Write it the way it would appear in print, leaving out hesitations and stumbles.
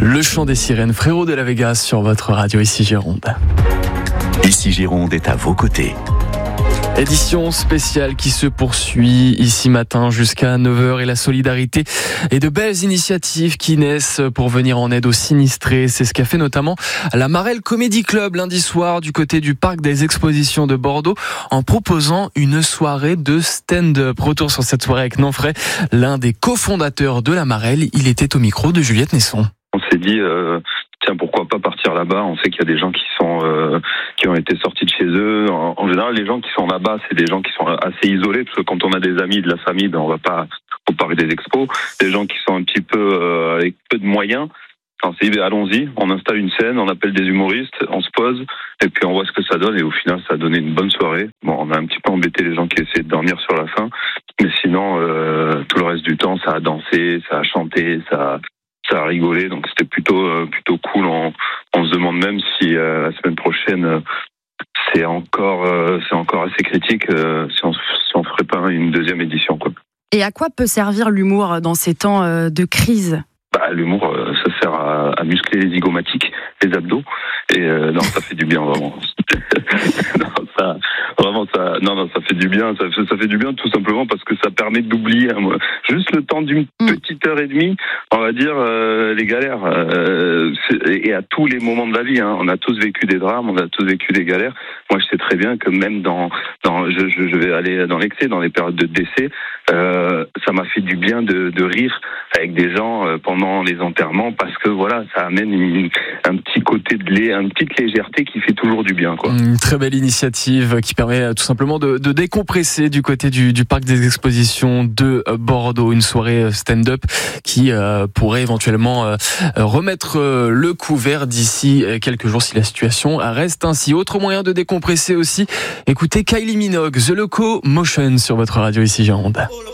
Le chant des sirènes, Frérot de la Vega sur votre radio ici Gironde. Ici Gironde est à vos côtés. Édition spéciale qui se poursuit ici matin jusqu'à 9h et la solidarité et de belles initiatives qui naissent pour venir en aide aux sinistrés. C'est ce qu'a fait notamment la Marelle Comedy Club lundi soir du côté du parc des expositions de Bordeaux en proposant une soirée de stand-up. Retour sur cette soirée avec Nanfray, l'un des cofondateurs de la Marelle. Il était au micro de Juliette Nesson. On s'est dit, tiens, pourquoi pas partir là-bas? On sait qu'il y a des gens qui ont été sortis de chez eux. En général, les gens qui sont là-bas, c'est des gens qui sont assez isolés, parce que quand on a des amis, de la famille, on va pas au parc des expos. Des gens qui sont un petit peu avec peu de moyens. On s'est dit, allons-y, on installe une scène, on appelle des humoristes, on se pose, et puis on voit ce que ça donne. Et au final, ça a donné une bonne soirée. Bon, on a un petit peu embêté les gens qui essaient de dormir sur la fin, mais sinon, tout le reste du temps, ça a dansé, ça a chanté, ça a rigolé, donc c'était plutôt cool. On se demande même si la semaine prochaine c'est encore assez critique si on ferait pas une deuxième édition, quoi. Et à quoi peut servir l'humour dans ces temps de crise? L'humour, ça sert à muscler les zygomatiques, les abdos, et non, ça fait du bien vraiment. Ça fait du bien. Ça fait du bien tout simplement parce que ça permet d'oublier juste le temps d'une petite heure et demie, on va dire, les galères. Et à tous les moments de la vie, on a tous vécu des drames, on a tous vécu des galères. Moi, je sais très bien que même je vais aller dans l'excès, dans les périodes de décès, ça m'a fait du bien de rire avec des gens pendant les enterrements parce que voilà, ça amène un petit côté une petite légèreté qui fait toujours du bien, quoi. Une très belle initiative qui permet tout simplement de décompresser du côté du parc des expositions de Bordeaux. Une soirée stand-up qui pourrait éventuellement remettre le couvert d'ici quelques jours si la situation reste ainsi. Autre moyen de décompresser aussi, écoutez Kylie Minogue, The Locomotion sur votre radio ici Gironde.